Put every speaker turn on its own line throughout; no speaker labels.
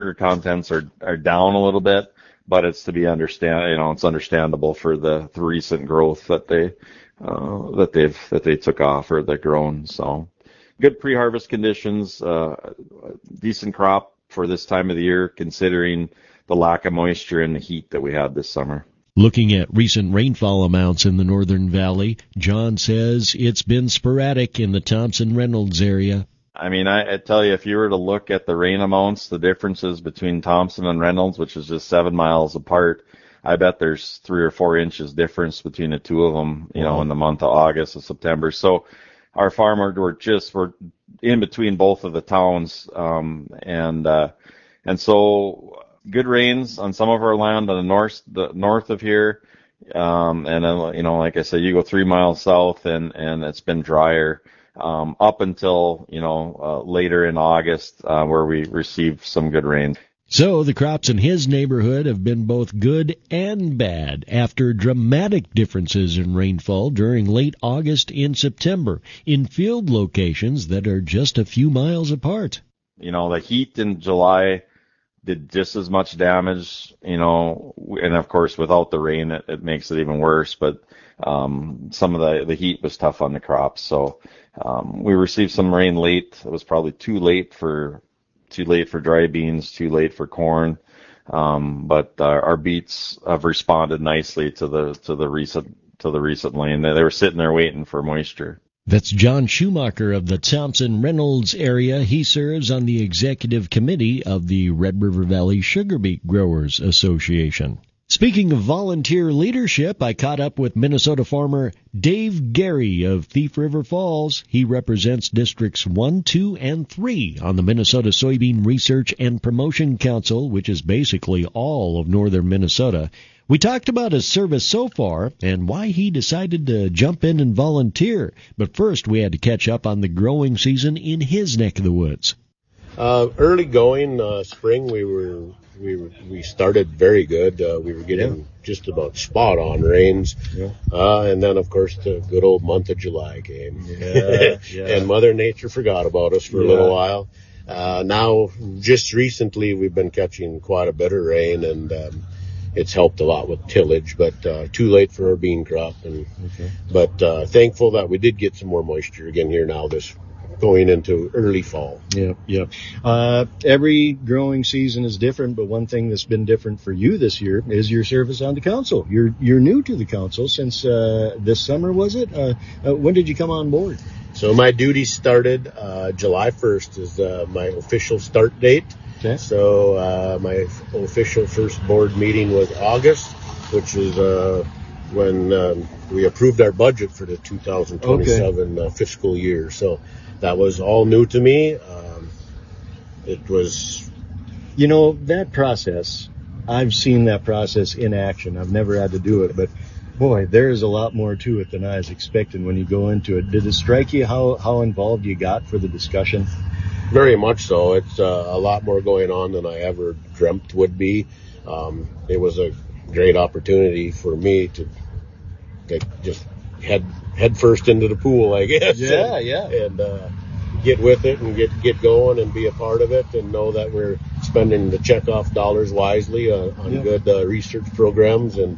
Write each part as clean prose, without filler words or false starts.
contents are down a little bit, but it's to be it's understandable for the recent growth that they took off or they've grown. So good pre-harvest conditions, decent crop for this time of the year, considering the lack of moisture and the heat that we had this summer.
Looking at recent rainfall amounts in the Northern Valley, John says it's been sporadic in the Thompson-Reynolds area.
I mean, I tell you, if you were to look at the rain amounts, the differences between Thompson and Reynolds, which is just 7 miles apart, I bet there's 3 or 4 inches difference between the two of them, in the month of August and September. So our farmers were in between both of the towns, and so good rains on some of our land on the north of here, and then like I said, you go 3 miles south and it's been drier up until later in August, where we received some good rain.
So the crops in his neighborhood have been both good and bad after dramatic differences in rainfall during late August and September in field locations that are just a few miles apart.
The heat in July did just as much damage, and of course without the rain it makes it even worse, but some of the heat was tough on the crops. So we received some rain late. It was probably too late for dry beans, too late for corn, but our beets have responded nicely to the recent rain. They were sitting there waiting for moisture.
That's John Schumacher of the Thompson-Reynolds area. He serves on the executive committee of the Red River Valley Sugar Beet Growers Association. Speaking of volunteer leadership, I caught up with Minnesota farmer Dave Gary of Thief River Falls. He represents Districts 1, 2, and 3 on the Minnesota Soybean Research and Promotion Council, which is basically all of northern Minnesota. We talked about his service so far and why he decided to jump in and volunteer. But first, we had to catch up on the growing season in his neck of the woods.
Early going spring, we started very good. We were getting just about spot on rains, and then of course the good old month of July came, and Mother Nature forgot about us for a little while. Now, just recently, we've been catching quite a bit of rain, and it's helped a lot with tillage, but too late for our bean crop. But thankful that we did get some more moisture again here now going into early fall.
Every growing season is different, but one thing that's been different for you this year is your service on the council. You're new to the council since this summer, was it? When did you come on board?
So my duties started July 1st is my official start date.
Okay.
So my official first board meeting was August, which is when we approved our budget for the 2027 fiscal year. So that was all new to me. It was...
that process, I've seen that process in action. I've never had to do it, but boy, there's a lot more to it than I was expecting when you go into it. Did it strike you how involved you got for the discussion?
Very much so. It's a lot more going on than I ever dreamt would be. It was a great opportunity for me to just head first into the pool, I guess. And get with it and get going and be a part of it and know that we're spending the checkoff dollars wisely on good research programs. And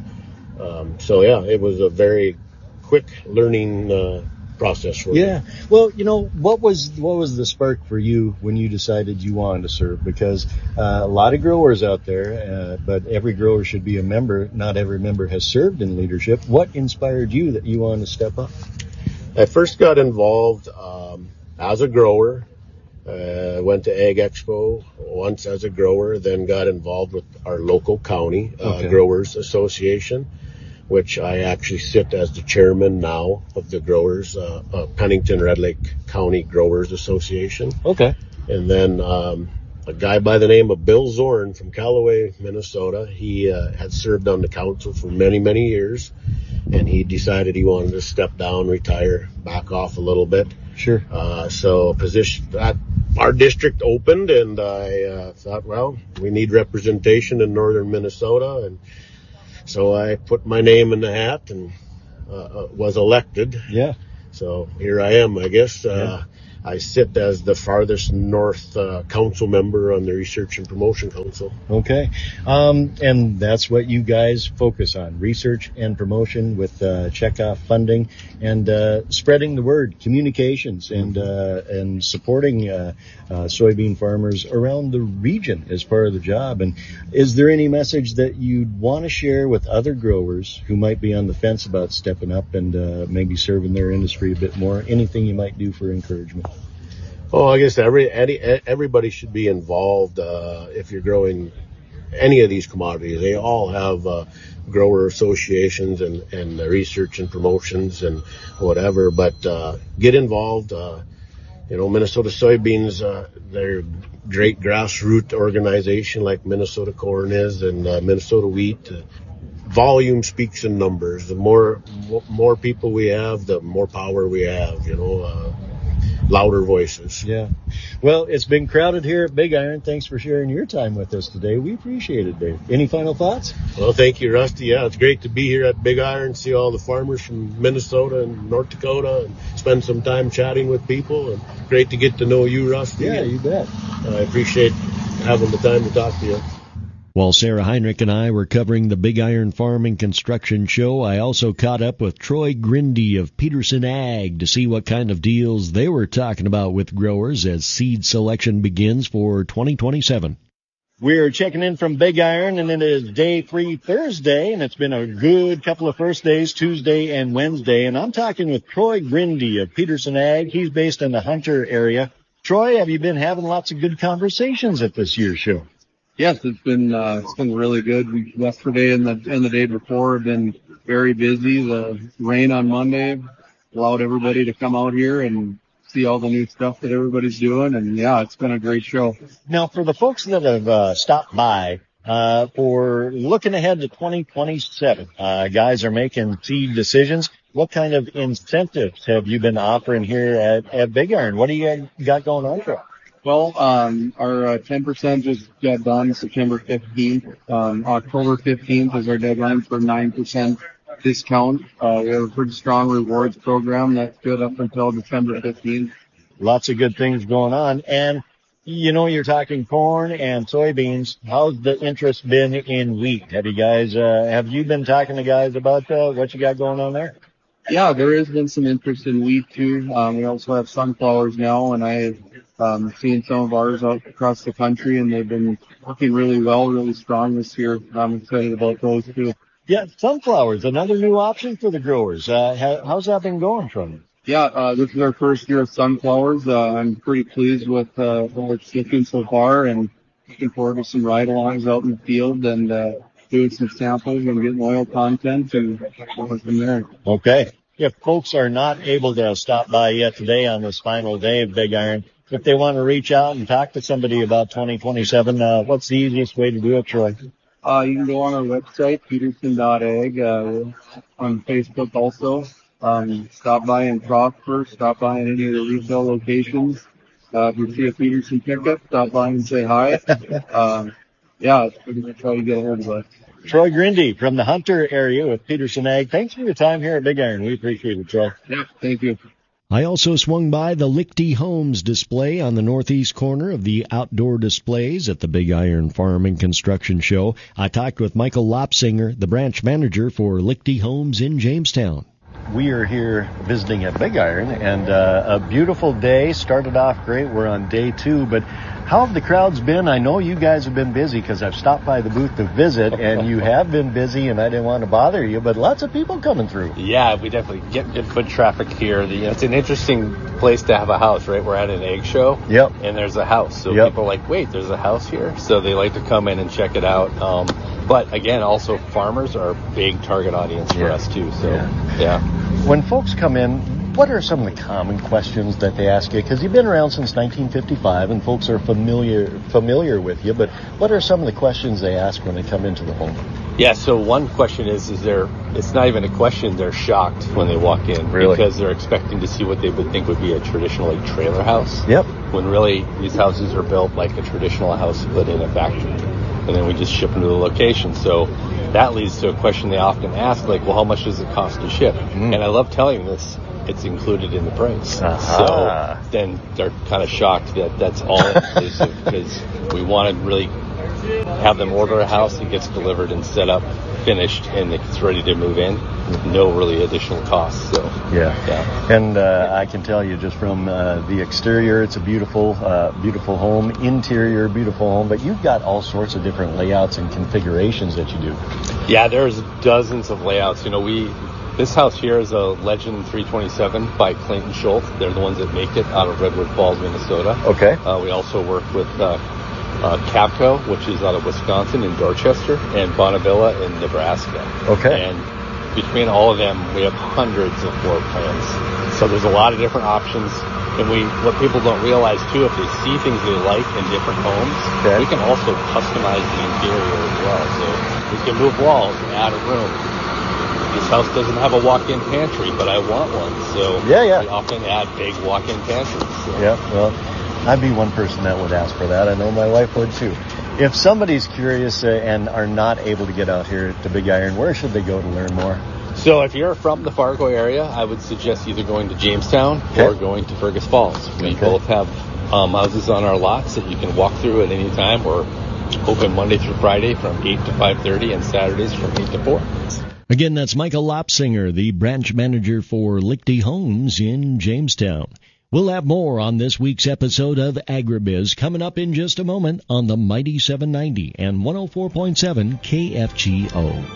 it was a very quick learning process for me.
Well, what was the spark for you when you decided you wanted to serve? Because a lot of growers out there, but every grower should be a member. Not every member has served in leadership. What inspired you that you wanted to step up?
I first got involved as a grower. Went to Ag Expo once as a grower, then got involved with our local county Growers Association, which I actually sit as the chairman now of the Growers, Pennington Red Lake County Growers Association.
Okay.
And then a guy by the name of Bill Zorn from Callaway, Minnesota, he had served on the council for many, many years, and he decided he wanted to step down, retire, back off a little bit.
Sure.
So a position that our district opened, and I thought, well, we need representation in northern Minnesota, and so I put my name in the hat and was elected.
Yeah.
So here I am, I guess. I sit as the farthest north council member on the Research and Promotion Council.
Okay. And that's what you guys focus on, research and promotion with checkoff funding and spreading the word, communications, and supporting soybean farmers around the region as part of the job. And is there any message that you'd want to share with other growers who might be on the fence about stepping up and maybe serving their industry a bit more? Anything you might do for encouragement?
Oh, I guess everybody should be involved if you're growing any of these commodities. They all have grower associations and research and promotions and whatever. But get involved. Minnesota Soybeans, they're a great grassroots organization like Minnesota Corn is and Minnesota Wheat. Volume speaks in numbers. The more people we have, the more power we have. Louder voices.
Yeah. Well, it's been crowded here at Big Iron. Thanks for sharing your time with us today. We appreciate it, Dave. Any final thoughts?
Well, thank you, Rusty. Yeah, it's great to be here at Big Iron, see all the farmers from Minnesota and North Dakota, and spend some time chatting with people. And great to get to know you, Rusty.
Yeah, you bet.
I appreciate having the time to talk to you.
While Sarah Heinrich and I were covering the Big Iron Farm and Construction Show, I also caught up with Troy Grindy of Peterson Ag to see what kind of deals they were talking about with growers as seed selection begins for 2027. We're checking in from Big Iron, and it is day 3 Thursday, and it's been a good couple of first days, Tuesday and Wednesday. And I'm talking with Troy Grindy of Peterson Ag. He's based in the Hunter area. Troy, have you been having lots of good conversations at this year's show?
Yes, it's been really good. Yesterday and the day before have been very busy. The rain on Monday allowed everybody to come out here and see all the new stuff that everybody's doing. And yeah, it's been a great show.
Now, for the folks that have stopped by, for looking ahead to 2027, guys are making seed decisions. What kind of incentives have you been offering here at Big Iron? What do you got going on for?
Well, our 10% just got done September 15th. October 15th is our deadline for 9% discount. We have a pretty strong rewards program that's good up until December 15th.
Lots of good things going on. And, you're talking corn and soybeans. How's the interest been in wheat? Have you been talking to guys about what you got going on there?
Yeah, there has been some interest in wheat too. We also have sunflowers now, and I have seen some of ours out across the country, and they've been working really well, really strong this year. I'm excited about those too.
Yeah, sunflowers, another new option for the growers. How's that been going from you?
Yeah, this is our first year of sunflowers. I'm pretty pleased with how it's looking so far, and looking forward to some ride-alongs out in the field and doing some samples and getting oil content and going from there.
Okay. If folks are not able to stop by yet today on this final day of Big Iron, if they want to reach out and talk to somebody about 2027, what's the easiest way to do it, Troy?
You can go on our website, peterson.ag, on Facebook also. Stop by in Prosper, stop by in any of the retail locations. If you see a Peterson pickup, stop by and say hi. Yeah, it's pretty much how you get a hold of us.
Troy Grindy from the Hunter area with Peterson Ag. Thanks for your time here at Big Iron. We appreciate it, Troy.
Yeah, thank you.
I also swung by the Lichty Homes display on the northeast corner of the outdoor displays at the Big Iron Farm and Construction Show. I talked with Michael Lopsinger, the branch manager for Lichty Homes in Jamestown. We are here visiting at Big Iron, and a beautiful day. Started off great. We're on day 2, but how have the crowds been? I know you guys have been busy because I've stopped by the booth to visit, and you have been busy, and I didn't want to bother you, but lots of people coming through.
Yeah, we definitely get good foot traffic here. It's an interesting place to have a house, right? We're at an egg show,
yep,
and there's a house. So
yep.
People are like, wait, there's a house here? So they like to come in and check it out. But again, also farmers are a big target audience for us too. So, yeah.
When folks come in, what are some of the common questions that they ask you? Because you've been around since 1955, and folks are familiar with you. But what are some of the questions they ask when they come into the home?
Yeah, so one question is there, it's not even a question, they're shocked when they walk in.
Really?
Because they're expecting to see what they would think would be a traditional trailer house.
Yep.
When really, these houses are built like a traditional house put in a factory. And then we just ship them to the location. So that leads to a question they often ask, like, well, how much does it cost to ship? And I love telling this. it's included in the price.
Uh-huh.
So then they're kind of shocked that that's all inclusive, because we want to really have them order a house, it gets delivered and set up, finished, and it's ready to move in. No really additional costs. So
yeah. And I can tell you just from the exterior, it's a beautiful home. Interior, beautiful home. But you've got all sorts of different layouts and configurations that you do.
Yeah, there's dozens of layouts. This house here is a Legend 327 by Clayton Schultz. They're the ones that make it out of Redwood Falls, Minnesota.
Okay.
We also work with Cavco, which is out of Wisconsin in Dorchester, and Bonnevilla in Nebraska.
Okay.
And between all of them, we have hundreds of floor plans. So there's a lot of different options. And what people don't realize too, if they see things they like in different homes, we can also customize the interior as well. So we can move walls and add a room. This house doesn't have a walk-in pantry, but I want one. So we often add big walk-in pantries. So.
Yeah, well, I'd be one person that would ask for that. I know my wife would too. If somebody's curious and are not able to get out here to Big Iron, where should they go to learn more?
So if you're from the Fargo area, I would suggest either going to Jamestown or going to Fergus Falls. We both have houses on our lots that you can walk through at any time. We're open Monday through Friday from 8 to 5:30 and Saturdays from 8 to 4.
Again, that's Michael Lopsinger, the branch manager for Lichty Homes in Jamestown. We'll have more on this week's episode of AgriBiz coming up in just a moment on the Mighty 790 and 104.7 KFGO.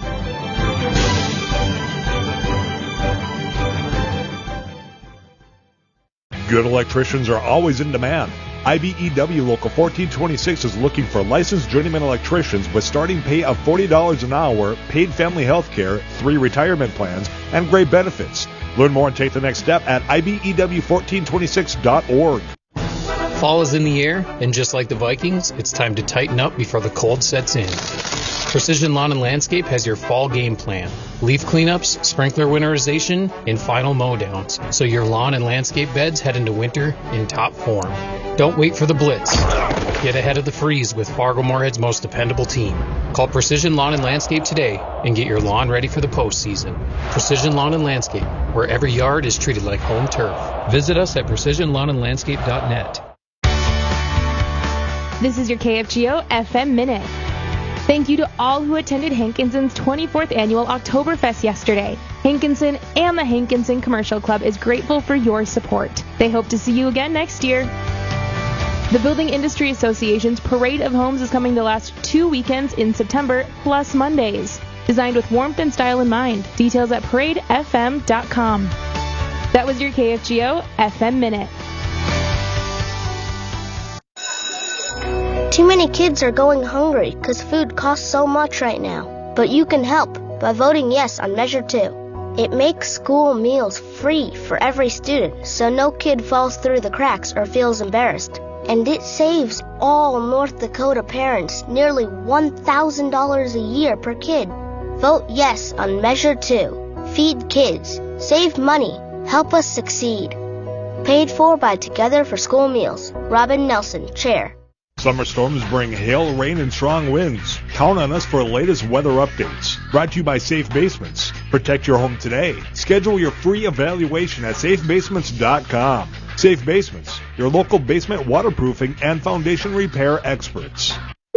Good electricians are always in demand. IBEW Local 1426 is looking for licensed journeyman electricians with starting pay of $40 an hour, paid family health care, 3 retirement plans, and great benefits. Learn more and take the next step at IBEW1426.org.
Fall is in the air, and just like the Vikings, it's time to tighten up before the cold sets in. Precision Lawn and Landscape has your fall game plan. Leaf cleanups, sprinkler winterization, and final mow-downs, so your lawn and landscape beds head into winter in top form. Don't wait for the blitz. Get ahead of the freeze with Fargo-Moorhead's most dependable team. Call Precision Lawn and Landscape today and get your lawn ready for the postseason. Precision Lawn and Landscape, where every yard is treated like home turf. Visit us at precisionlawnandlandscape.net.
This is your KFGO FM Minute. Thank you to all who attended Hankinson's 24th annual Oktoberfest yesterday. Hankinson and the Hankinson Commercial Club is grateful for your support. They hope to see you again next year. The Building Industry Association's Parade of Homes is coming to last 2 weekends in September, plus Mondays. Designed with warmth and style in mind. Details at paradefm.com. That was your KFGO FM Minute.
Too many kids are going hungry because food costs so much right now. But you can help by voting yes on Measure 2. It makes school meals free for every student, so no kid falls through the cracks or feels embarrassed. And it saves all North Dakota parents nearly $1,000 a year per kid. Vote yes on Measure 2. Feed kids. Save money. Help us succeed. Paid for by Together for School Meals. Robin Nelson, Chair.
Summer storms bring hail, rain, and strong winds. Count on us for the latest weather updates. Brought to you by Safe Basements. Protect your home today. Schedule your free evaluation at safebasements.com. Safe Basements, your local basement waterproofing and foundation repair experts.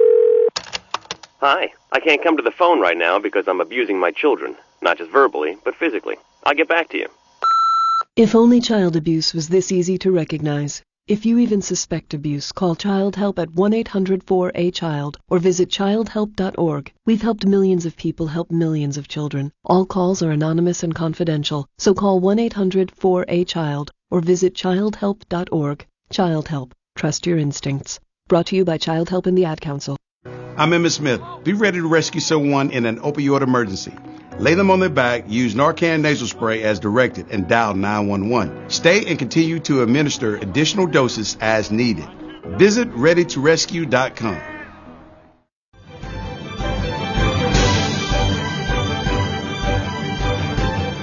Hi, I can't come to the phone right now because I'm abusing my children. Not just verbally, but physically. I'll get back to you.
If only child abuse was this easy to recognize. If you even suspect abuse, call Child Help at 1-800-4A-CHILD or visit childhelp.org. We've helped millions of people help millions of children. All calls are anonymous and confidential, so call 1-800-4A-CHILD or visit childhelp.org. Child Help. Trust your instincts. Brought to you by Child Help and the Ad Council.
I'm Emmett Smith. Be ready to rescue someone in an opioid emergency. Lay them on their back, use Narcan nasal spray as directed, and dial 911. Stay and continue to administer additional doses as needed. Visit ReadyToRescue.com.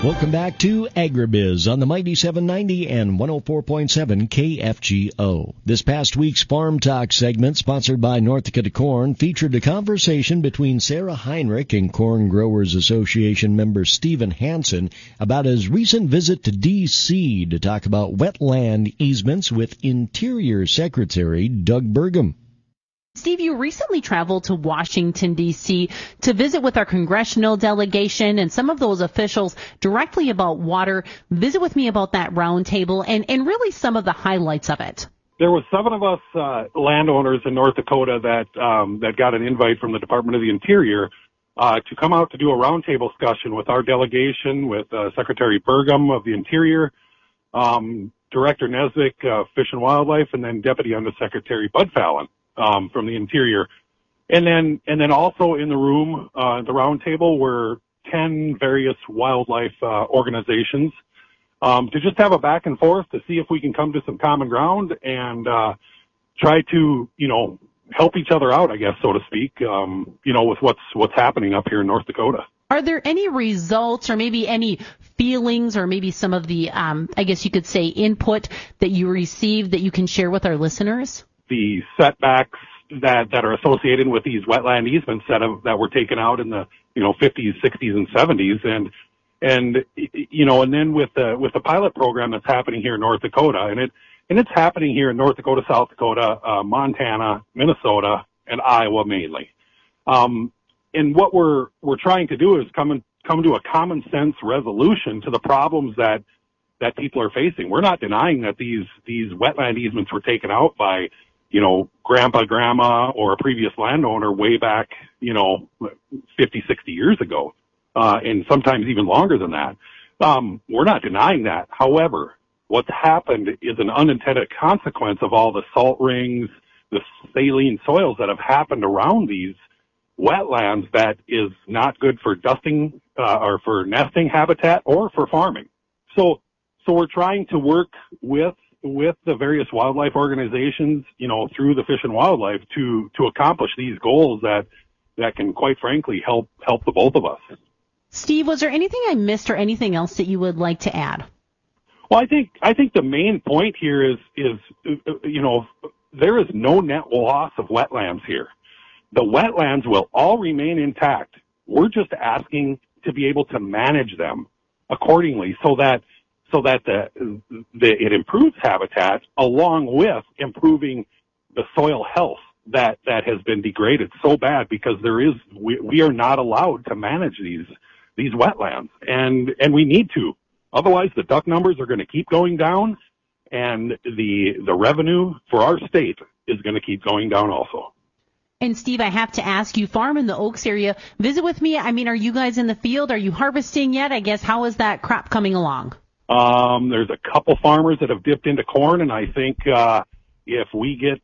Welcome back to AgriBiz on the Mighty 790 and 104.7 KFGO. This past week's Farm Talk segment, sponsored by North Dakota Corn, featured a conversation between Sarah Heinrich and Corn Growers Association member Stephen Hansen about his recent visit to D.C. to talk about wetland easements with Interior Secretary Doug Burgum.
Steve, you recently traveled to Washington, D.C. to visit with our congressional delegation and some of those officials directly about water. Visit with me about that roundtable and really some of the highlights of it.
There was 7 of us landowners in North Dakota that got an invite from the Department of the Interior to come out to do a roundtable discussion with our delegation, with Secretary Burgum of the Interior, Director Nesbitt, Fish and Wildlife, and then Deputy Undersecretary Bud Fallon. From the Interior. And then also in the room, the round table were 10 various wildlife organizations to just have a back and forth to see if we can come to some common ground and try to, help each other out, I guess, so to speak, with what's happening up here in North Dakota.
Are there any results or maybe any feelings or maybe some of the, I guess you could say, input that you received that you can share with our listeners?
The setbacks that are associated with these wetland easements that were taken out in the 50s, 60s, and 70s, and then with the pilot program that's happening here in North Dakota, and it's happening here in North Dakota, South Dakota, Montana, Minnesota, and Iowa mainly. And what we're trying to do is come to a common sense resolution to the problems that people are facing. We're not denying that these wetland easements were taken out by grandpa, grandma, or a previous landowner way back, 50, 60 years ago, and sometimes even longer than that. We're not denying that. However, what's happened is an unintended consequence of all the salt rings, the saline soils that have happened around these wetlands that is not good for dusting, or for nesting habitat or for farming. So we're trying to work with the various wildlife organizations, through the Fish and Wildlife to accomplish these goals that can, quite frankly, help the both of us.
Steve, was there anything I missed or anything else that you would like to add?
Well, I think the main point here is there is no net loss of wetlands here. The wetlands will all remain intact. We're just asking to be able to manage them accordingly so that it improves habitat along with improving the soil health that has been degraded so bad because we are not allowed to manage these wetlands and we need to. Otherwise the duck numbers are going to keep going down and the revenue for our state is going to keep going down also.
And Steve, I have to ask you, farm in the Oaks area, visit with me. I mean, are you guys in the field? Are you harvesting yet? I guess, how is that crop coming along?
There's a couple farmers that have dipped into corn, and I think if we get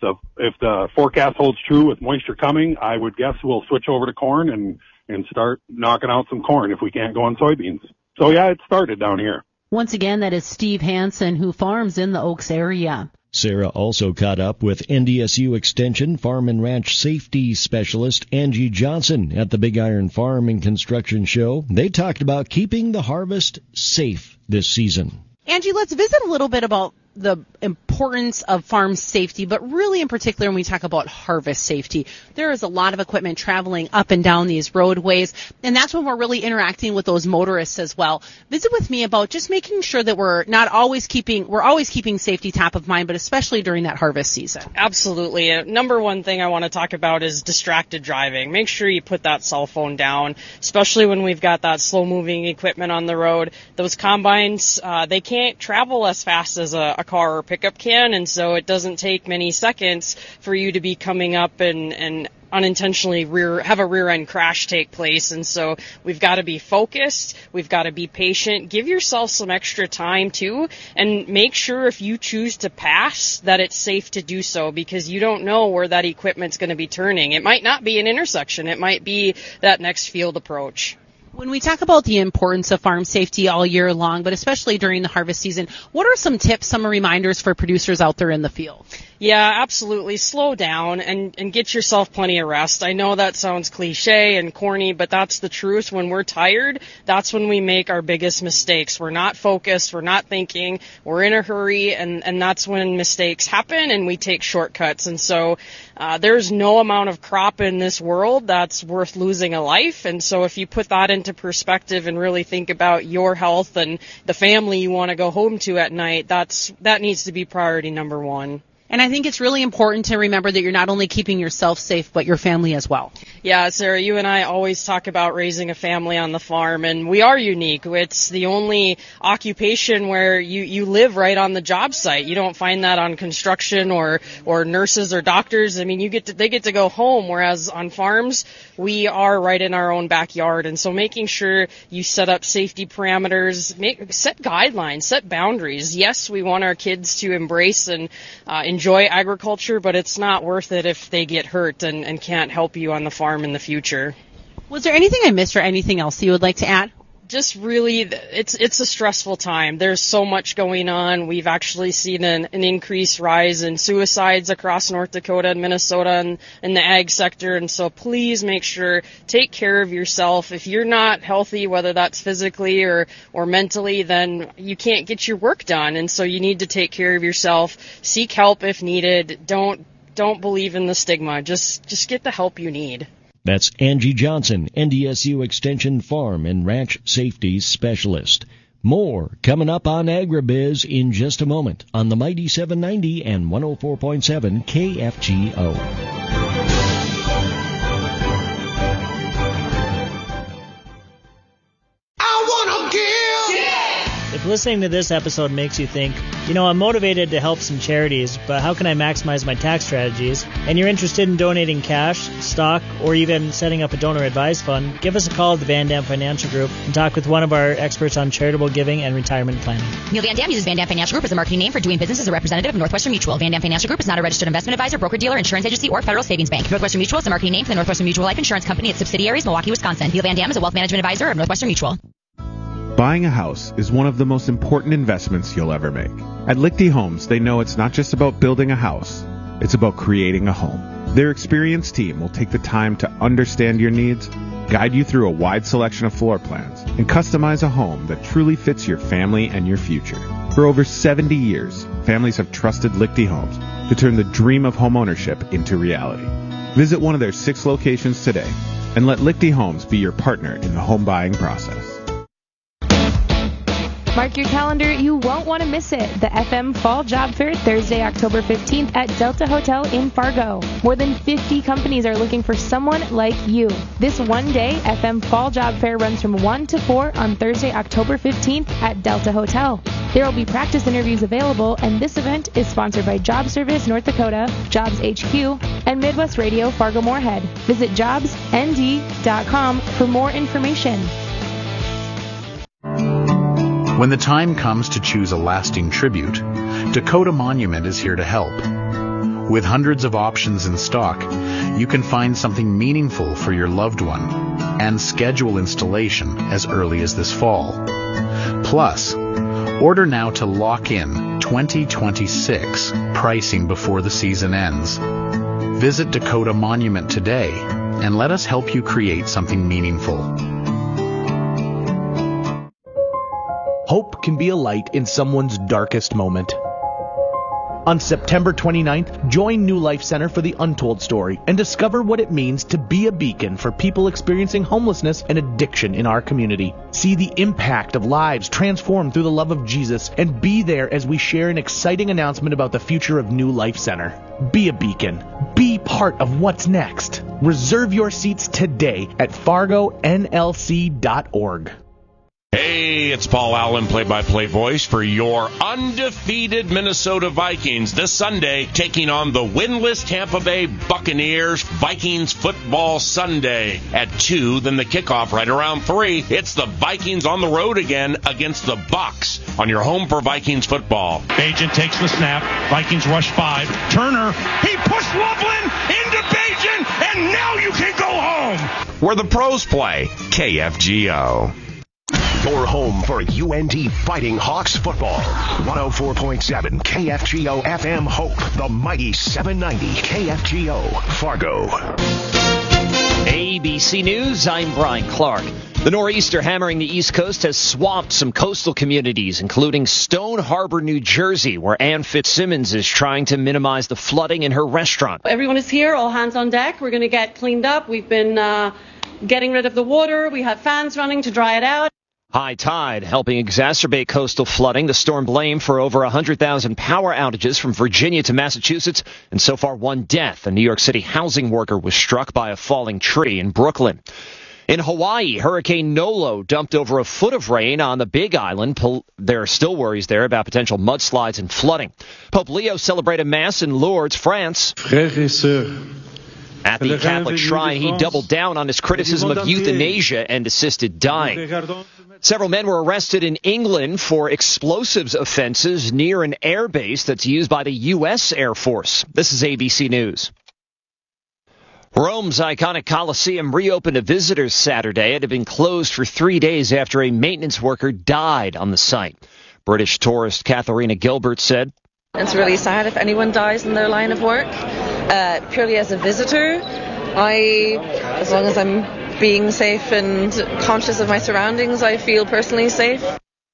if the forecast holds true with moisture coming, I would guess we'll switch over to corn and start knocking out some corn if we can't go on soybeans. So yeah, it started down here.
Once again, that is Steve Hansen, who farms in the Oaks area.
Sarah also caught up with NDSU Extension Farm and Ranch Safety Specialist Angie Johnson at the Big Iron Farm and Construction Show. They talked about keeping the harvest safe this season.
Angie, let's visit a little bit about the importance of farm safety, but really in particular when we talk about harvest safety. There is a lot of equipment traveling up and down these roadways, and that's when we're really interacting with those motorists as well. Visit with me about just making sure that we're always keeping safety top of mind, but especially during that harvest season.
Absolutely. Number one thing I want to talk about is distracted driving. Make sure you put that cell phone down, especially when we've got that slow moving equipment on the road. Those combines, they can't travel as fast as a car or pickup can, and so it doesn't take many seconds for you to be coming up and unintentionally have a rear end crash take place. And so we've got to be focused, we've got to be patient, give yourself some extra time too, and make sure if you choose to pass that it's safe to do so, because you don't know where that equipment's going to be turning. It might not be an intersection, it might be that next field approach.
When we talk about the importance of farm safety all year long, but especially during the harvest season, what are some tips, some reminders for producers out there in the field?
Yeah, absolutely. Slow down and get yourself plenty of rest. I know that sounds cliche and corny, but that's the truth. When we're tired, that's when we make our biggest mistakes. We're not focused, we're not thinking, we're in a hurry, and that's when mistakes happen and we take shortcuts. And so there's no amount of crop in this world that's worth losing a life. And so if you put that into perspective and really think about your health and the family you want to go home to at night, that needs to be priority number one.
And I think it's really important to remember that you're not only keeping yourself safe, but your family as well.
Yeah, Sarah, you and I always talk about raising a family on the farm, and we are unique. It's the only occupation where you live right on the job site. You don't find that on construction or nurses or doctors. I mean, they get to go home, whereas on farms, we are right in our own backyard. And so making sure you set up safety parameters, set guidelines, set boundaries. Yes, we want our kids to embrace and enjoy agriculture, but it's not worth it if they get hurt and can't help you on the farm in the future.
Was there anything I missed or anything else you would like to add?
Just really, it's a stressful time. There's so much going on. We've actually seen an increased rise in suicides across North Dakota and Minnesota and in the ag sector. And so please make sure, take care of yourself. If you're not healthy, whether that's physically or mentally, then you can't get your work done. And so you need to take care of yourself. Seek help if needed. Don't believe in the stigma. Just get the help you need.
That's Angie Johnson, NDSU Extension Farm and Ranch Safety Specialist. More coming up on AgriBiz in just a moment on the Mighty 790 and 104.7 KFGO.
If listening to this episode makes you think, I'm motivated to help some charities, but how can I maximize my tax strategies? And you're interested in donating cash, stock, or even setting up a donor-advised fund, give us a call at the Van Dam Financial Group and talk with one of our experts on charitable giving and retirement planning.
Neil Van Dam uses Van Dam Financial Group as a marketing name for doing business as a representative of Northwestern Mutual. Van Dam Financial Group is not a registered investment advisor, broker-dealer, insurance agency, or federal savings bank. Northwestern Mutual is a marketing name for the Northwestern Mutual Life Insurance Company, its subsidiaries, Milwaukee, Wisconsin. Neil Van Dam is a wealth management advisor of Northwestern Mutual.
Buying a house is one of the most important investments you'll ever make. At Lichty Homes, they know it's not just about building a house, it's about creating a home. Their experienced team will take the time to understand your needs, guide you through a wide selection of floor plans, and customize a home that truly fits your family and your future. For over 70 years, families have trusted Lichty Homes to turn the dream of homeownership into reality. Visit one of their 6 locations today and let Lichty Homes be your partner in the home buying process.
Mark your calendar, you won't want to miss it. The FM Fall Job Fair, Thursday, October 15th at Delta Hotel in Fargo. More than 50 companies are looking for someone like you. This one-day FM Fall Job Fair runs from 1 to 4 on Thursday, October 15th at Delta Hotel. There will be practice interviews available, and this event is sponsored by Job Service North Dakota, Jobs HQ, and Midwest Radio Fargo-Moorhead. Visit jobsnd.com for more information.
When the time comes to choose a lasting tribute, Dakota Monument is here to help. With hundreds of options in stock, you can find something meaningful for your loved one and schedule installation as early as this fall. Plus, order now to lock in 2026 pricing before the season ends. Visit Dakota Monument today and let us help you create something meaningful.
Hope can be a light in someone's darkest moment. On September 29th, join New Life Center for the Untold Story and discover what it means to be a beacon for people experiencing homelessness and addiction in our community. See the impact of lives transformed through the love of Jesus and be there as we share an exciting announcement about the future of New Life Center. Be a beacon. Be part of what's next. Reserve your seats today at fargonlc.org.
Hey, it's Paul Allen, play-by-play voice for your undefeated Minnesota Vikings this Sunday, taking on the winless Tampa Bay Buccaneers. Vikings Football Sunday at 2, then the kickoff right around 3. It's the Vikings on the road again against the Bucs on your home for Vikings football.
Bajan takes the snap. Vikings rush 5. Turner, he pushed Loveland into Bajan, and now you can go home.
Where the pros play, KFGO.
Your home for UNT Fighting Hawks football. 104.7 KFGO FM Hope. The mighty 790 KFGO Fargo.
ABC News, I'm Brian Clark. The nor'easter hammering the East Coast has swamped some coastal communities, including Stone Harbor, New Jersey, where Ann Fitzsimmons is trying to minimize the flooding in her restaurant.
Everyone is here, all hands on deck. We're going to get cleaned up. We've been getting rid of the water. We have fans running to dry it out.
High tide helping exacerbate coastal flooding. The storm blamed for over 100,000 power outages from Virginia to Massachusetts, and so far one death. A New York City housing worker was struck by a falling tree in Brooklyn. In Hawaii, Hurricane Nolo dumped over a foot of rain on the Big Island. There are still worries there about potential mudslides and flooding. Pope Leo celebrated Mass in Lourdes, France. At the Catholic shrine, he doubled down on his criticism of euthanasia and assisted dying. Several men were arrested in England for explosives offenses near an air base that's used by the U.S. Air Force. This is ABC News. Rome's iconic Colosseum reopened to visitors Saturday. It had been closed for 3 days after a maintenance worker died on the site. British tourist Katharina Gilbert said,
"It's really sad if anyone dies in their line of work. Purely as a visitor, as long as I'm being safe and conscious of my surroundings, I feel personally safe."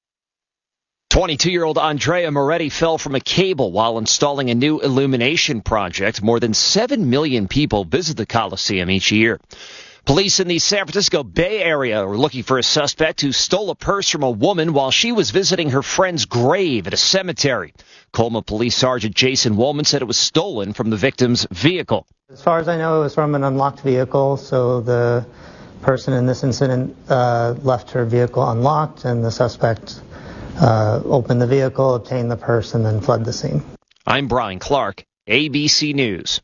22-year-old Andrea Moretti fell from a cable while installing a new illumination project. More than 7 million people visit the Coliseum each year. Police in the San Francisco Bay Area are looking for a suspect who stole a purse from a woman while she was visiting her friend's grave at a cemetery. Colma Police Sergeant Jason Woolman said it was stolen from the victim's vehicle.
As far as I know, it was from an unlocked vehicle, so the person in this incident left her vehicle unlocked, and the suspect opened the vehicle, obtained the purse, and then fled the scene.
I'm Brian Clark, ABC News.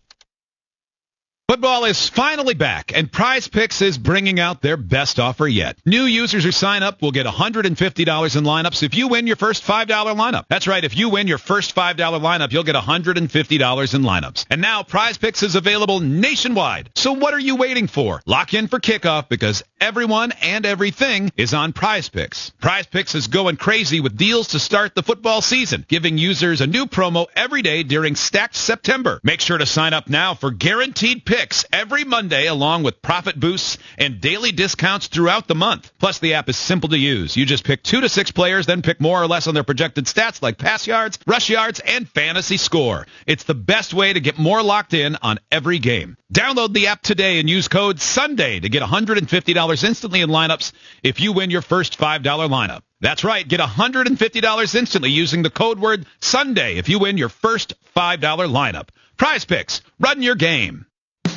Football is finally back, and Prize Picks is bringing out their best offer yet. New users who sign up will get $150 in lineups if you win your first $5 lineup. That's right, if you win your first $5 lineup, you'll get $150 in lineups. And now Prize Picks is available nationwide. So what are you waiting for? Lock in for kickoff because everyone and everything is on Prize Picks. Prize Picks is going crazy with deals to start the football season, giving users a new promo every day during Stacked September. Make sure to sign up now for guaranteed picks every Monday, along with profit boosts and daily discounts throughout the month. Plus, the app is simple to use. You just pick 2 to 6 players, then pick more or less on their projected stats like pass yards, rush yards, and fantasy score. It's the best way to get more locked in on every game. Download the app today and use code SUNDAY to get $150 instantly in lineups if you win your first $5 lineup. That's right, get $150 instantly using the code word SUNDAY if you win your first $5 lineup. Prize Picks, run your game.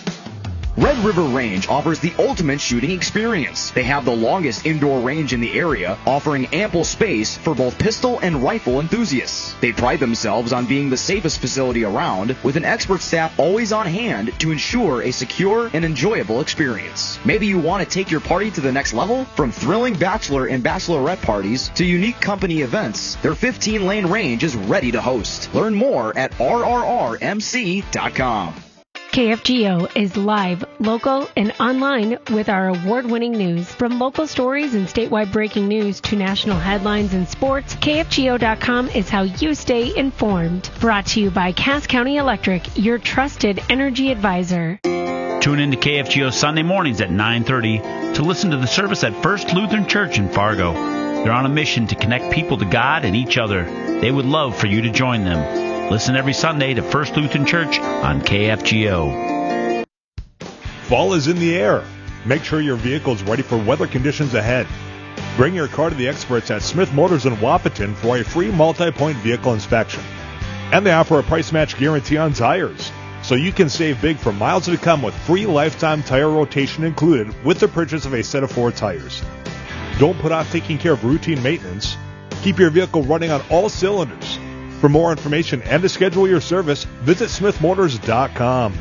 Red River Range offers the ultimate shooting experience. They have the longest indoor range in the area, offering ample space for both pistol and rifle enthusiasts. They pride themselves on being the safest facility around, with an expert staff always on hand to ensure a secure and enjoyable experience. Maybe you want to take your party to the next level? From thrilling bachelor and bachelorette parties to unique company events, their 15-lane range is ready to host. Learn more at rrrmc.com.
KFGO is live, local, and online with our award-winning news. From local stories and statewide breaking news to national headlines and sports, KFGO.com is how you stay informed. Brought to you by Cass County Electric, your trusted energy advisor.
Tune in to KFGO Sunday mornings at 9:30 to listen to the service at First Lutheran Church in Fargo. They're on a mission to connect people to God and each other. They would love for you to join them. Listen every Sunday to First Lutheran Church on KFGO.
Fall is in the air. Make sure your vehicle is ready for weather conditions ahead. Bring your car to the experts at Smith Motors in Wapaton for a free multi-point vehicle inspection. And they offer a price match guarantee on tires, so you can save big for miles to come with free lifetime tire rotation included with the purchase of a set of 4 tires. Don't put off taking care of routine maintenance. Keep your vehicle running on all cylinders. For more information and to schedule your service, visit smithmotors.com.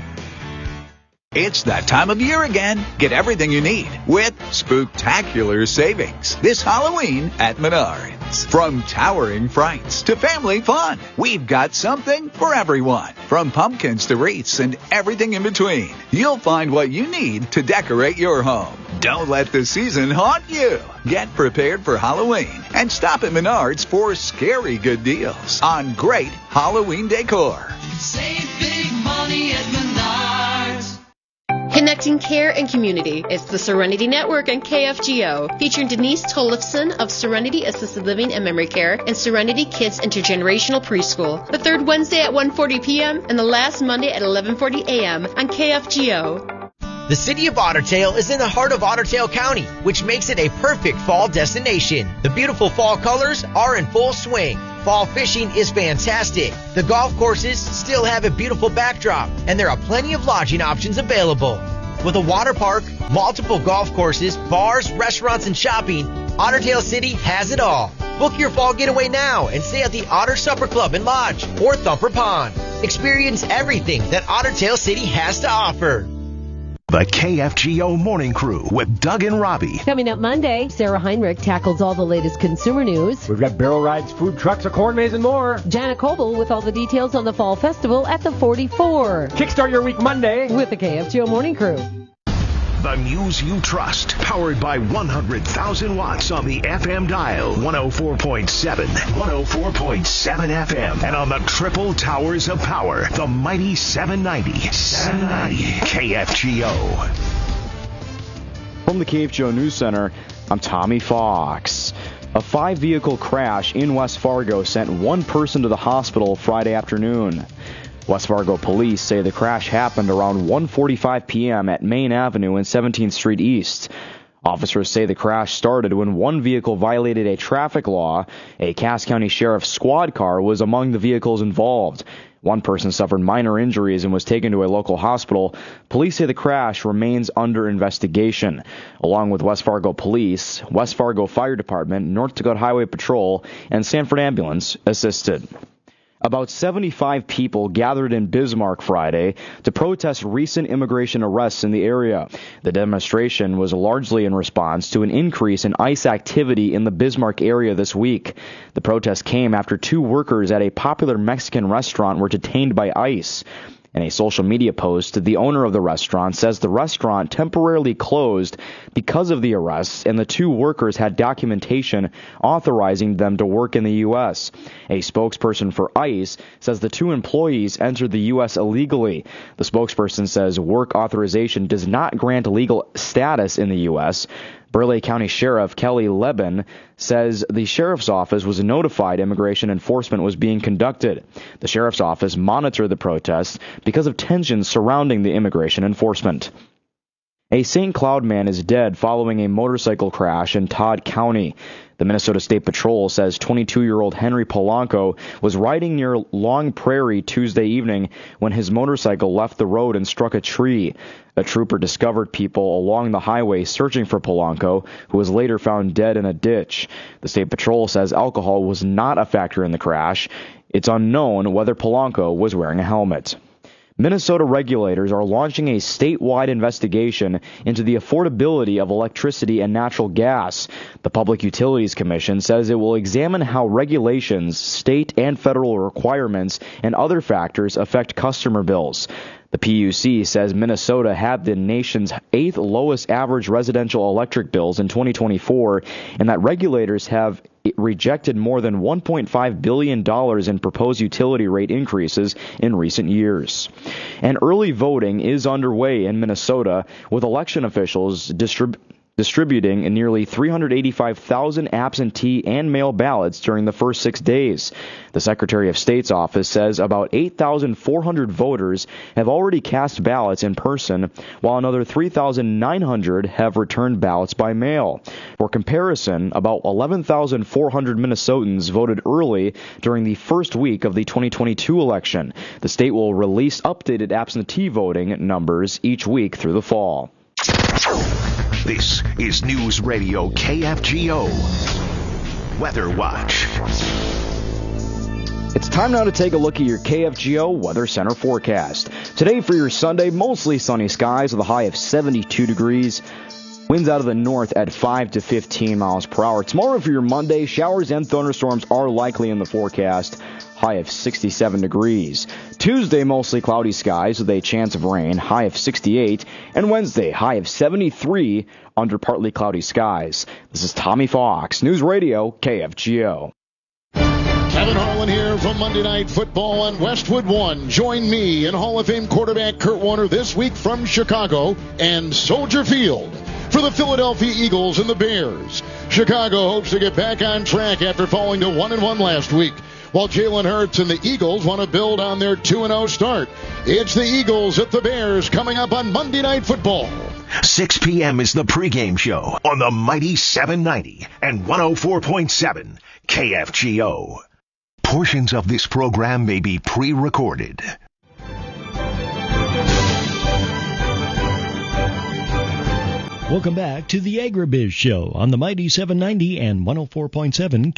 It's that time of year again. Get everything you need with spooktacular savings this Halloween at Menards. From towering frights to family fun, we've got something for everyone. From pumpkins to wreaths and everything in between, you'll find what you need to decorate your home. Don't let the season haunt you. Get prepared for Halloween and stop at Menards for scary good deals on great Halloween decor.
Save big money at Menards.
Connecting care and community. It's the Serenity Network and KFGO, featuring Denise Tollefson of Serenity Assisted Living and Memory Care and Serenity Kids Intergenerational Preschool. The third Wednesday at 1:40 p.m. and the last Monday at 11:40 a.m. on KFGO.
The city of Otter Tail is in the heart of Otter Tail County, which makes it a perfect fall destination. The beautiful fall colors are in full swing. Fall fishing is fantastic. The golf courses still have a beautiful backdrop, and there are plenty of lodging options available. With a water park, multiple golf courses, bars, restaurants, and shopping, Otter Tail City has it all. Book your fall getaway now and stay at the Otter Supper Club and Lodge or Thumper Pond. Experience everything that Otter Tail City has to offer.
The KFGO Morning Crew with Doug and Robbie.
Coming up Monday, Sarah Heinrich tackles all the latest consumer news.
We've got barrel rides, food trucks, a corn maze, and more.
Janet Coble with all the details on the Fall Festival at the 44.
Kickstart your week Monday
with the KFGO Morning Crew.
The news you trust, powered by 100,000 watts on the FM dial, 104.7, 104.7 FM, and on the triple towers of power, the mighty 790 KFGO.
From the KFGO News Center, I'm Tommy Fox. A 5-vehicle crash in West Fargo sent one person to the hospital Friday afternoon. West Fargo police say the crash happened around 1:45 p.m. at Main Avenue and 17th Street East. Officers say the crash started when one vehicle violated a traffic law. A Cass County Sheriff's squad car was among the vehicles involved. One person suffered minor injuries and was taken to a local hospital. Police say the crash remains under investigation. Along with West Fargo Police, West Fargo Fire Department, North Dakota Highway Patrol, and Sanford Ambulance assisted. About 75 people gathered in Bismarck Friday to protest recent immigration arrests in the area. The demonstration was largely in response to an increase in ICE activity in the Bismarck area this week. The protest came after 2 workers at a popular Mexican restaurant were detained by ICE. In a social media post, the owner of the restaurant says the restaurant temporarily closed because of the arrests, and the 2 workers had documentation authorizing them to work in the U.S. A spokesperson for ICE says the 2 employees entered the U.S. illegally. The spokesperson says work authorization does not grant legal status in the U.S. Burleigh County Sheriff Kelly Leben says the sheriff's office was notified immigration enforcement was being conducted. The sheriff's office monitored the protests because of tensions surrounding the immigration enforcement. A St. Cloud man is dead following a motorcycle crash in Todd County. The Minnesota State Patrol says 22-year-old Henry Polanco was riding near Long Prairie Tuesday evening when his motorcycle left the road and struck a tree. A trooper discovered people along the highway searching for Polanco, who was later found dead in a ditch. The State Patrol says alcohol was not a factor in the crash. It's unknown whether Polanco was wearing a helmet. Minnesota regulators are launching a statewide investigation into the affordability of electricity and natural gas. The Public Utilities Commission says it will examine how regulations, state and federal requirements, and other factors affect customer bills. The PUC says Minnesota had the nation's 8th lowest average residential electric bills in 2024, and that regulators have rejected more than $1.5 billion in proposed utility rate increases in recent years. And early voting is underway in Minnesota, with election officials distributing nearly 385,000 absentee and mail ballots during the first 6 days. The Secretary of State's office says about 8,400 voters have already cast ballots in person, while another 3,900 have returned ballots by mail. For comparison, about 11,400 Minnesotans voted early during the first week of the 2022 election. The state will release updated absentee voting numbers each week through the fall.
This is News Radio KFGO Weather Watch.
It's time now to take a look at your KFGO Weather Center forecast. Today for your Sunday, mostly sunny skies with a high of 72 degrees. Winds out of the north at 5 to 15 miles per hour. Tomorrow for your Monday, showers and thunderstorms are likely in the forecast. high of 67 degrees. Tuesday, mostly cloudy skies with a chance of rain, high of 68. And Wednesday, high of 73 under partly cloudy skies. This is Tommy Fox, News Radio, KFGO.
Kevin Harlan here from Monday Night Football on Westwood One. Join me and Hall of Fame quarterback Kurt Warner this week from Chicago and Soldier Field for the Philadelphia Eagles and the Bears. Chicago hopes to get back on track after falling to 1-1 last week, while Jalen Hurts and the Eagles want to build on their 2-0 start. It's the Eagles at the Bears coming up on Monday Night Football.
6 p.m. is the pregame show on the mighty 790 and 104.7 KFGO. Portions of this program may be pre-recorded.
Welcome back to the AgriBiz Show on the mighty 790 and 104.7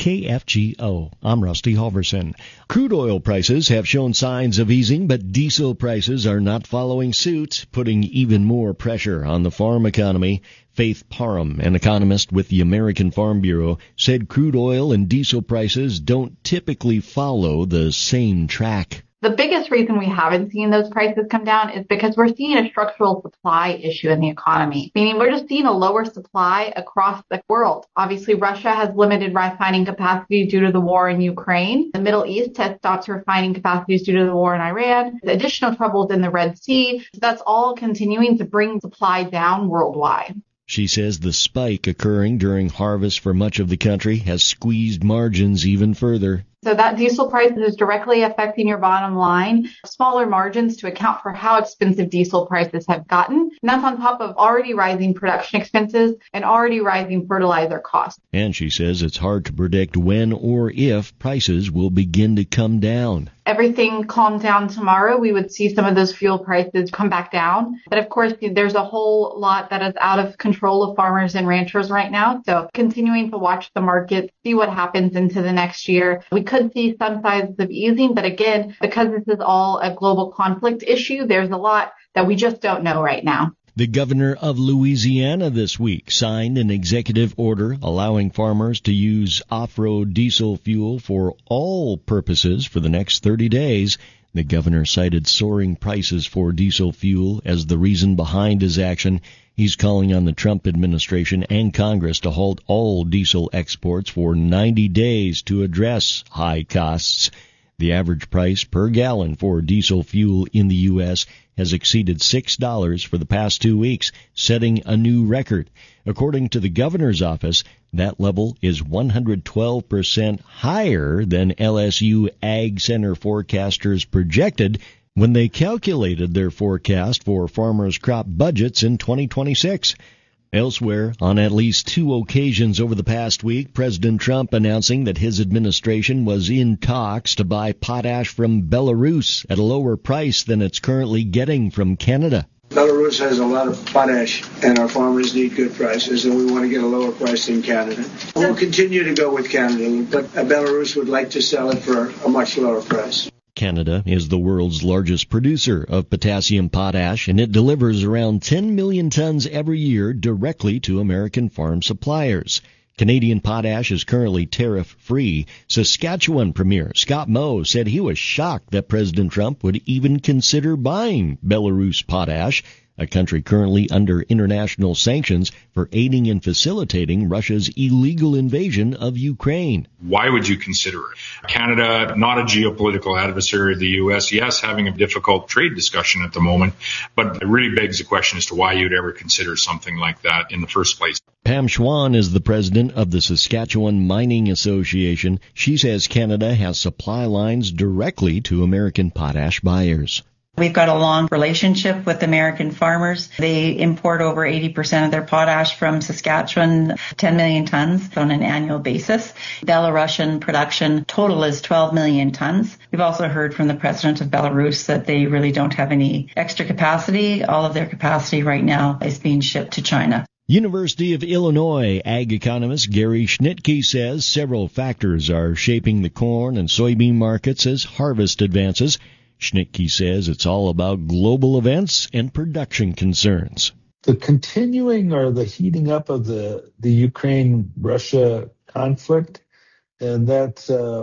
KFGO. I'm Rusty Halverson. Crude oil prices have shown signs of easing, but diesel prices are not following suit, putting even more pressure on the farm economy. Faith Parham, an economist with the American Farm Bureau, said crude oil and diesel prices don't typically follow the same track.
The biggest reason we haven't seen those prices come down is because we're seeing a structural supply issue in the economy, meaning we're just seeing a lower supply across the world. Obviously, Russia has limited refining capacity due to the war in Ukraine. The Middle East has stopped refining capacities due to the war in Iran. The additional troubles in the Red Sea. So that's all continuing to bring supply down worldwide.
She says the spike occurring during harvest for much of the country has squeezed margins even further.
So that diesel price is directly affecting your bottom line. Smaller margins to account for how expensive diesel prices have gotten. And that's on top of already rising production expenses and already rising fertilizer costs.
And she says it's hard to predict when or if prices will begin to come down.
Everything calmed down tomorrow, we would see some of those fuel prices come back down. But of course, there's a whole lot that is out of control of farmers and ranchers right now. So continuing to watch the market, see what happens into the next year. We could see some signs of easing, but again, because this is all a global conflict issue, there's a lot that we just don't know right now.
The governor of Louisiana this week signed an executive order allowing farmers to use off-road diesel fuel for all purposes for the next 30 days. The governor cited soaring prices for diesel fuel as the reason behind his action. He's calling on the Trump administration and Congress to halt all diesel exports for 90 days to address high costs. The average price per gallon for diesel fuel in the U.S. has exceeded $6 for the past 2 weeks, setting a new record. According to the governor's office, that level is 112% higher than LSU Ag Center forecasters projected when they calculated their forecast for farmers' crop budgets in 2026. Elsewhere, on at least 2 occasions over the past week, President Trump announcing that his administration was in talks to buy potash from Belarus at a lower price than it's currently getting from Canada.
Belarus has a lot of potash, and our farmers need good prices, and we want to get a lower price than Canada. We'll continue to go with Canada, but Belarus would like to sell it for a much lower price.
Canada is the world's largest producer of potassium potash, and it delivers around 10 million tons every year directly to American farm suppliers. Canadian potash is currently tariff-free. Saskatchewan Premier Scott Moe said he was shocked that President Trump would even consider buying Belarus potash, a country currently under international sanctions for aiding and facilitating Russia's illegal invasion of Ukraine.
Why would you consider it? Canada, not a geopolitical adversary of the U.S., yes, having a difficult trade discussion at the moment, but it really begs the question as to why you'd ever consider something like that in the first place.
Pam Schwann is the president of the Saskatchewan Mining Association. She says Canada has supply lines directly to American potash buyers.
We've got a long relationship with American farmers. They import over 80% of their potash from Saskatchewan, 10 million tons on an annual basis. Belarusian production total is 12 million tons. We've also heard from the president of Belarus that they really don't have any extra capacity. All of their capacity right now is being shipped to China.
University of Illinois ag economist Gary Schnitke says several factors are shaping the corn and soybean markets as harvest advances. Schnitke says it's all about global events and production concerns.
The continuing or the heating up of the Ukraine-Russia conflict, and that's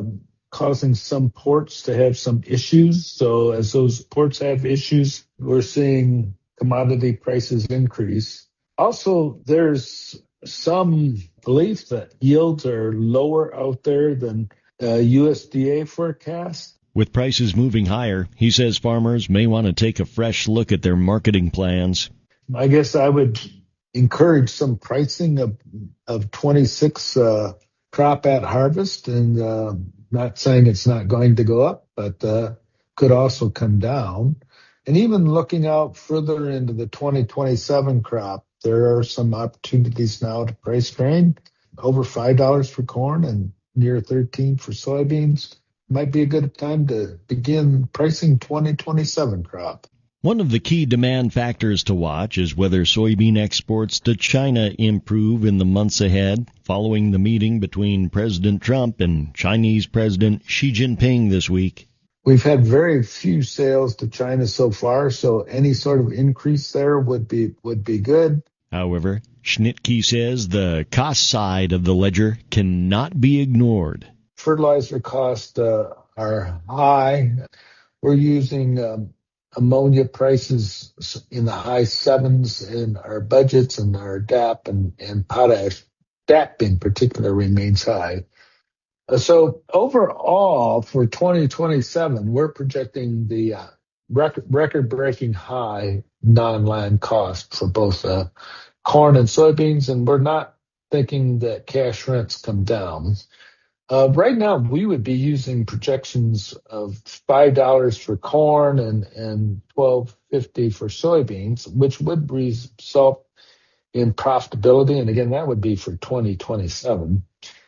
causing some ports to have some issues. So as those ports have issues, we're seeing commodity prices increase. Also, there's some belief that yields are lower out there than USDA forecast.
With prices moving higher, he says farmers may want to take a fresh look at their marketing plans.
I guess I would encourage some pricing of 26 crop at harvest, and not saying it's not going to go up, but could also come down. And even looking out further into the 2027 crop, there are some opportunities now to price grain over $5 for corn and near $13 for soybeans. Might be a good time to begin pricing 2027 crop.
One of the key demand factors to watch is whether soybean exports to China improve in the months ahead, following the meeting between President Trump and Chinese President Xi Jinping this week.
We've had very few sales to China so far, so any sort of increase there would be good.
However, Schnittke says the cost side of the ledger cannot be ignored.
Fertilizer costs are high. We're using ammonia prices in the high sevens in our budgets, and our DAP and potash, DAP in particular, remains high. So overall, for 2027, we're projecting the record-breaking high non-land cost for both corn and soybeans, and we're not thinking that cash rents come down. Right now, we would be using projections of $5 for corn and $12.50 for soybeans, which would result in profitability. And again, that would be for 2027.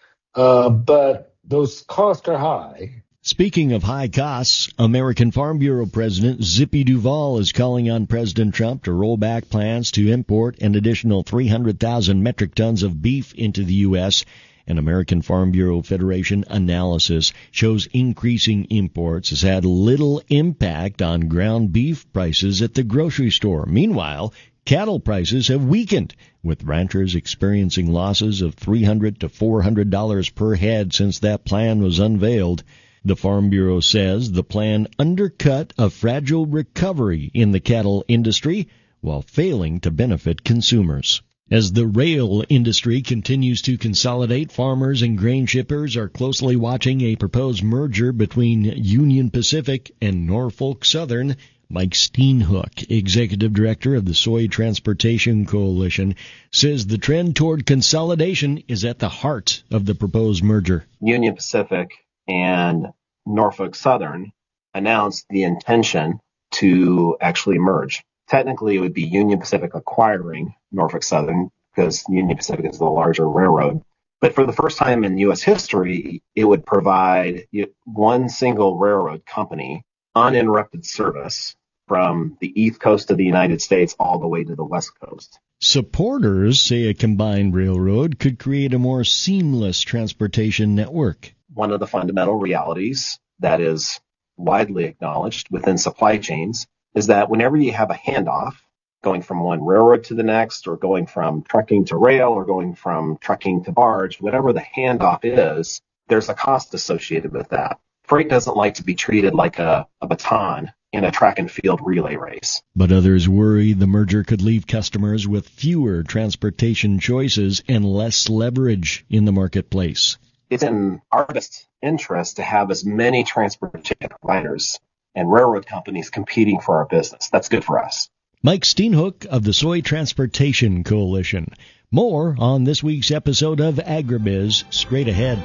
But those costs are high.
Speaking of high costs, American Farm Bureau President Zippy Duvall is calling on President Trump to roll back plans to import an additional 300,000 metric tons of beef into the U.S. An American Farm Bureau Federation analysis shows increasing imports has had little impact on ground beef prices at the grocery store. Meanwhile, cattle prices have weakened, with ranchers experiencing losses of $300 to $400 per head since that plan was unveiled. The Farm Bureau says the plan undercut a fragile recovery in the cattle industry while failing to benefit consumers. As the rail industry continues to consolidate, farmers and grain shippers are closely watching a proposed merger between Union Pacific and Norfolk Southern. Mike Steenhoek, executive director of the Soy Transportation Coalition, says the trend toward consolidation is at the heart of the proposed merger.
Union Pacific and Norfolk Southern announced the intention to actually merge. Technically, it would be Union Pacific acquiring Norfolk Southern because Union Pacific is the larger railroad. But for the first time in U.S. history, it would provide one single railroad company uninterrupted service from the east coast of the United States all the way to the west coast.
Supporters say a combined railroad could create a more seamless transportation network.
One of the fundamental realities that is widely acknowledged within supply chains is that whenever you have a handoff going from one railroad to the next, or going from trucking to rail, or going from trucking to barge, whatever the handoff is, there's a cost associated with that. Freight doesn't like to be treated like a baton in a track and field relay race.
But others worry the merger could leave customers with fewer transportation choices and less leverage in the marketplace.
It's in our best interest to have as many transportation providers and railroad companies competing for our business. That's good for us.
Mike Steenhoek of the Soy Transportation Coalition. More on this week's episode of Agribiz straight ahead.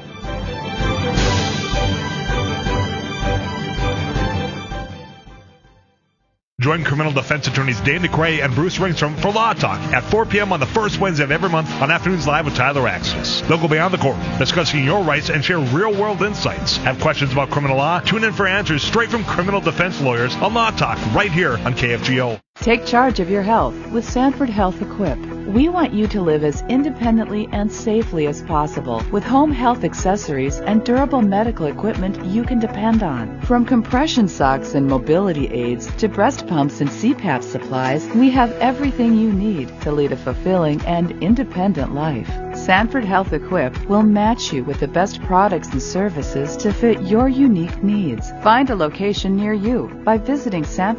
Join criminal defense attorneys Dave McRae and Bruce Ringstrom for Law Talk at 4 p.m. on the first Wednesday of every month on Afternoons Live with Tyler Axis. They'll go beyond the court, discussing your rights and share real-world insights. Have questions about criminal law? Tune in for answers straight from criminal defense lawyers on Law Talk right here on KFGO.
Take charge of your health with Sanford Health Equip. We want you to live as independently and safely as possible with home health accessories and durable medical equipment you can depend on. From compression socks and mobility aids to breast pumps and CPAP supplies, we have everything you need to lead a fulfilling and independent life. Sanford Health Equip will match you with the best products and services to fit your unique needs. Find a location near you by visiting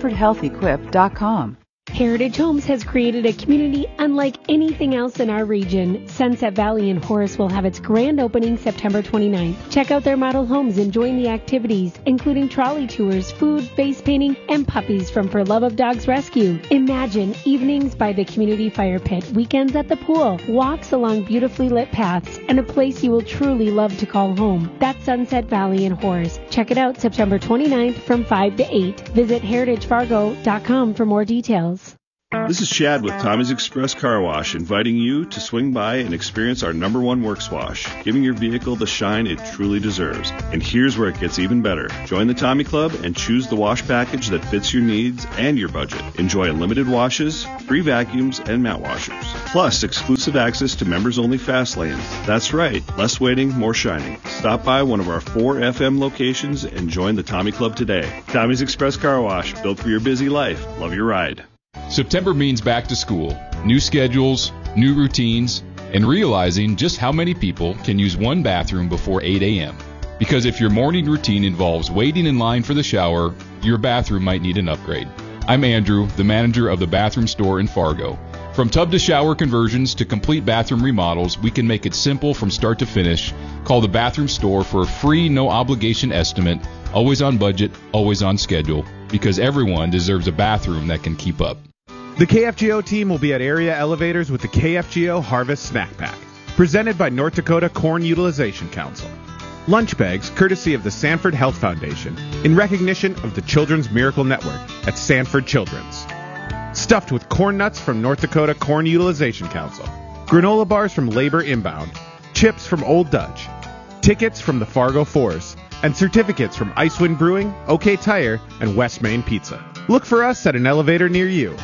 SanfordHealthEquip.com.
Heritage Homes has created a community unlike anything else in our region. Sunset Valley in Horace will have its grand opening September 29th. Check out their model homes and join the activities, including trolley tours, food, face painting, and puppies from For Love of Dogs Rescue. Imagine evenings by the community fire pit, weekends at the pool, walks along beautifully lit paths, and a place you will truly love to call home. That's Sunset Valley in Horace. Check it out September 29th from 5 to 8. Visit heritagefargo.com for more details.
This is Chad with Tommy's Express Car Wash, inviting you to swing by and experience our #1 works wash, giving your vehicle the shine it truly deserves. And here's where it gets even better. Join the Tommy Club and choose the wash package that fits your needs and your budget. Enjoy unlimited washes, free vacuums, and mat washers. Plus, exclusive access to members-only fast lanes. That's right, less waiting, more shining. Stop by one of our 4 FM locations and join the Tommy Club today. Tommy's Express Car Wash, built for your busy life. Love your ride.
September means back to school, new schedules, new routines, and realizing just how many people can use one bathroom before 8 a.m. Because if your morning routine involves waiting in line for the shower, your bathroom might need an upgrade. I'm Andrew, the manager of the bathroom store in Fargo. From tub to shower conversions to complete bathroom remodels, we can make it simple from start to finish. Call the bathroom store for a free, no-obligation estimate, always on budget, always on schedule, because everyone deserves a bathroom that can keep up.
The KFGO team will be at area elevators with the KFGO Harvest Snack Pack, presented by North Dakota Corn Utilization Council. Lunch bags courtesy of the Sanford Health Foundation in recognition of the Children's Miracle Network at Sanford Children's. Stuffed with corn nuts from North Dakota Corn Utilization Council, granola bars from Labor Inbound, chips from Old Dutch, tickets from the Fargo Force, and certificates from Icewind Brewing, OK Tire, and West Main Pizza. Look for us at an elevator near you.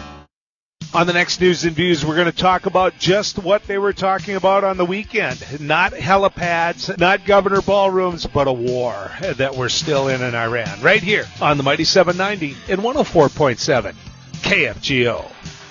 On the next News and Views, we're going to talk about just what they were talking about on the weekend. Not helipads, not governor ballrooms, but a war that we're still in Iran. Right here on the Mighty 790 and 104.7 KFGO.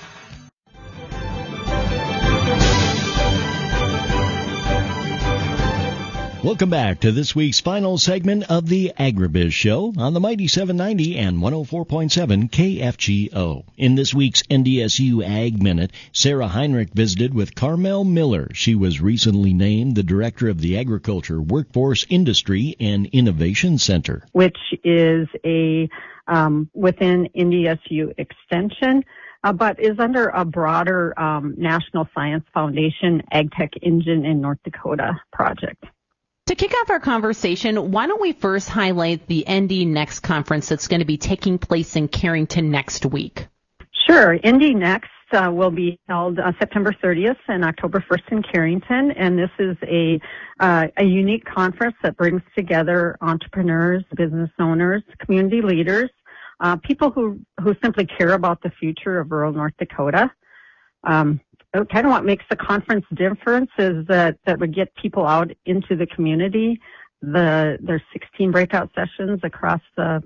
Welcome back to this week's final segment of the Agribiz Show on the Mighty 790 and 104.7 KFGO. In this week's NDSU Ag Minute, Sarah Heinrich visited with Carmel Miller. She was recently named the director of the Agriculture Workforce Industry and Innovation Center,
which is a within NDSU Extension. But is under a broader National Science Foundation AgTech Engine in North Dakota project.
To kick off our conversation, why don't we first highlight the ND Next conference that's going to be taking place in Carrington next week?
Sure. ND Next will be held September 30th and October 1st in Carrington, and this is a unique conference that brings together entrepreneurs, business owners, community leaders, people who simply care about the future of rural North Dakota. Kind of what makes the conference different is that we get people out into the community. There's 16 breakout sessions across the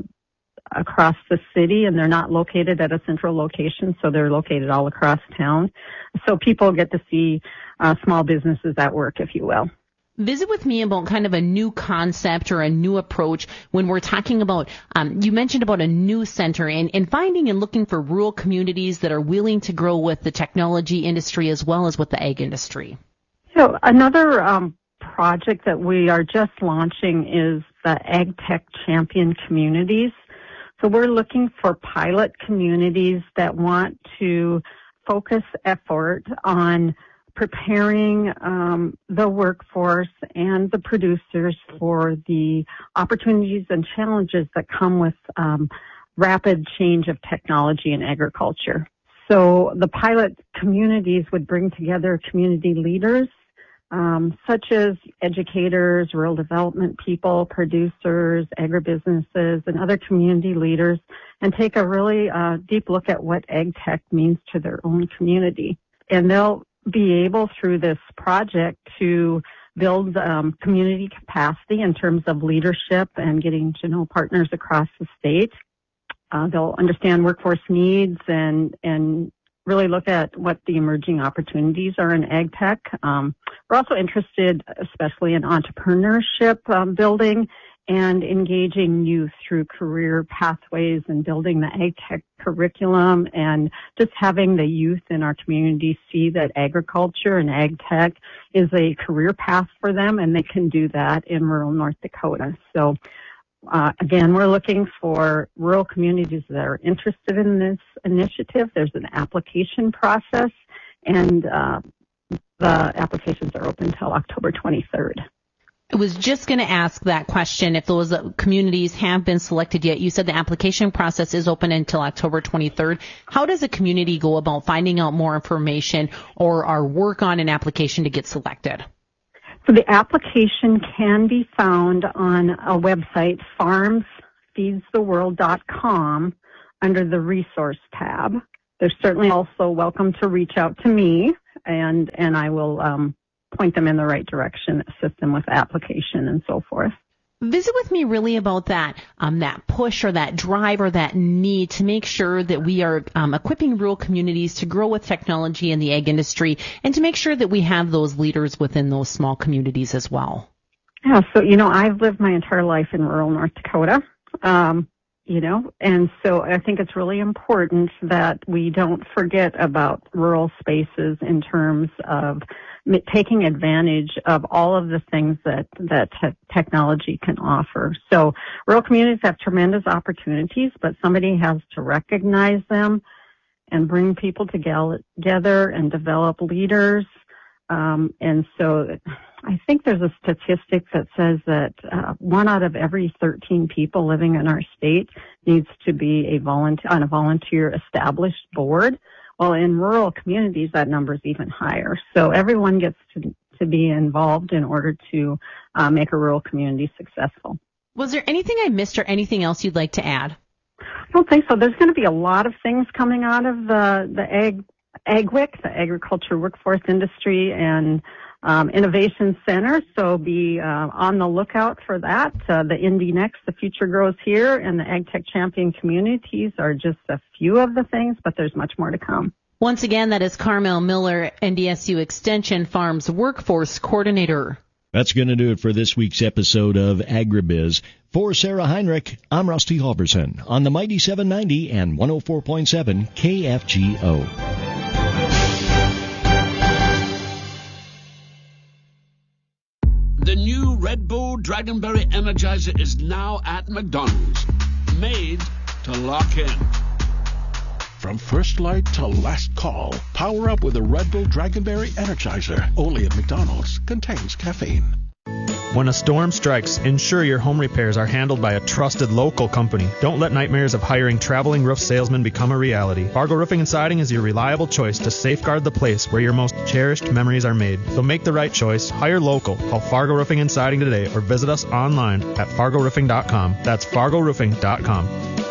city, and they're not located at a central location, so they're located all across town. So people get to see small businesses at work, if you will.
Visit with me about kind of a new concept or a new approach when we're talking about, you mentioned about a new center and finding and looking for rural communities that are willing to grow with the technology industry as well as with the ag industry.
So another project that we are just launching is the AgTech Champion Communities. So we're looking for pilot communities that want to focus effort on preparing the workforce and the producers for the opportunities and challenges that come with rapid change of technology in agriculture. So the pilot communities would bring together community leaders, such as educators, rural development people, producers, agribusinesses, and other community leaders, and take a really deep look at what ag tech means to their own community. And they'll be able through this project to build community capacity in terms of leadership and getting to know partners across the state. They'll understand workforce needs and really look at what the emerging opportunities are in ag tech. We're also interested, especially in entrepreneurship building and engaging youth through career pathways and building the ag tech curriculum, and just having the youth in our community see that agriculture and ag tech is a career path for them, and they can do that in rural North Dakota. So again, we're looking for rural communities that are interested in this initiative. There's an application process, and the applications are open until October 23rd.
I was just going to ask that question, if those communities have been selected yet. You said the application process is open until October 23rd. How does a community go about finding out more information or work on an application to get selected?
So the application can be found on a website, farmsfeedstheworld.com, under the resource tab. They're certainly also welcome to reach out to me, and I will point them in the right direction, assist them with the application and so forth.
Visit with me really about that push or that drive or that need to make sure that we are equipping rural communities to grow with technology in the ag industry, and to make sure that we have those leaders within those small communities as well.
Yeah, so, I've lived my entire life in rural North Dakota, and so I think it's really important that we don't forget about rural spaces in terms of taking advantage of all of the things that technology can offer. So rural communities have tremendous opportunities, but somebody has to recognize them and bring people together and develop leaders. And so I think there's a statistic that says that 1 out of every 13 people living in our state needs to be on a volunteer established board. Well, in rural communities, that number is even higher. So everyone gets to be involved in order to make a rural community successful.
Was there anything I missed or anything else you'd like to add?
I don't think so. There's going to be a lot of things coming out of the AgWIC, the Agriculture Workforce Industry and Innovation Center. So be on the lookout for that. The Indy Next, The Future Grows Here, and the Ag Tech Champion Communities are just a few of the things, but there's much more to come.
Once again, that is Carmel Miller, NDSU Extension Farms Workforce Coordinator.
That's going to do it for this week's episode of AgriBiz. For Sarah Heinrich, I'm Rusty Halverson on the Mighty 790 and 104.7 KFGO.
The new Red Bull Dragonberry Energizer is now at McDonald's. Made to lock in. From first light to last call, power up with a Red Bull Dragonberry Energizer. Only at McDonald's. Contains caffeine.
When a storm strikes, ensure your home repairs are handled by a trusted local company. Don't let nightmares of hiring traveling roof salesmen become a reality. Fargo Roofing and Siding is your reliable choice to safeguard the place where your most cherished memories are made. So make the right choice. Hire local. Call Fargo Roofing and Siding today or visit us online at fargoroofing.com. That's fargoroofing.com.